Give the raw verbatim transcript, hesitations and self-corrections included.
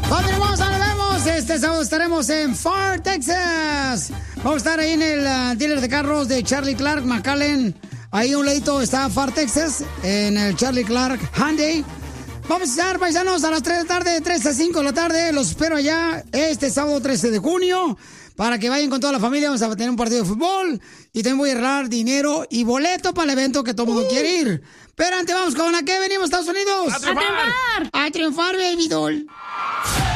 ¡Familia hermosa, nos vemos! Este sábado estaremos en Far, Texas. Vamos a estar ahí en el uh, dealer de carros de Charlie Clark, McAllen. Ahí a un ladito está Far, Texas, en el Charlie Clark Hyundai. Vamos a estar, paisanos, a las tres de la tarde, de tres a cinco de la tarde. Los espero allá este sábado trece de junio para que vayan con toda la familia. Vamos a tener un partido de fútbol y también voy a regalar dinero y boleto para el evento que todo el mundo uh. quiere ir. Pero antes vamos con ¿a qué venimos, Estados Unidos? ¡A triunfar! ¡A triunfar, baby doll!